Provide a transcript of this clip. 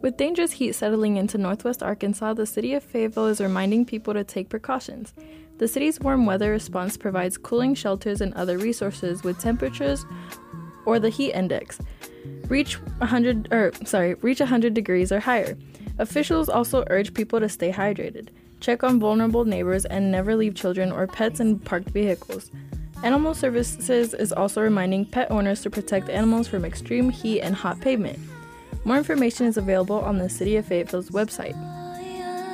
With dangerous heat settling into northwest Arkansas, the city of Fayetteville is reminding people to take precautions. The city's warm weather response provides cooling shelters and other resources with temperatures or the heat index reach 100 degrees or higher. Officials also urge people to stay hydrated, check on vulnerable neighbors, and never leave children or pets in parked vehicles. Animal Services is also reminding pet owners to protect animals from extreme heat and hot pavement. More information is available on the City of Fayetteville's website.